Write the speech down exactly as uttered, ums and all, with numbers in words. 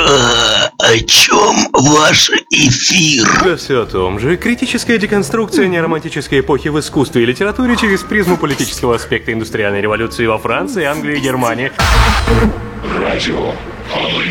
А о чем ваш эфир? Да все о том же. Критическая деконструкция неоромантической эпохи в искусстве и литературе через призму политического аспекта индустриальной революции во Франции, Англии и Германии. Радио